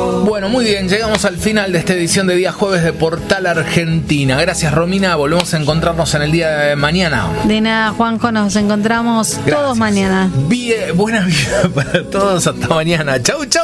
Bueno, muy bien, llegamos al final de esta edición de Día Jueves de Portal Argentina. Gracias, Romina, volvemos a encontrarnos en el día de mañana. De nada, Juanjo, nos encontramos todos mañana. Buena vida para todos, hasta mañana. Chau, chau.